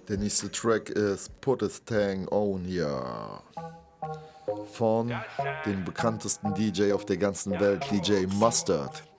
Der nächste Track ist Put a Thing on Ya von dem bekanntesten DJ auf der ganzen Welt, DJ Mustard.